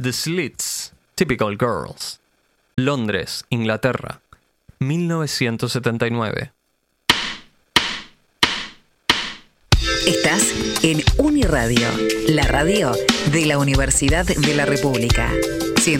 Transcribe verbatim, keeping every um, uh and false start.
The Slits, Typical Girls. Londres, Inglaterra, mil novecientos setenta y nueve. Estás en Uniradio, la radio de la Universidad de la República.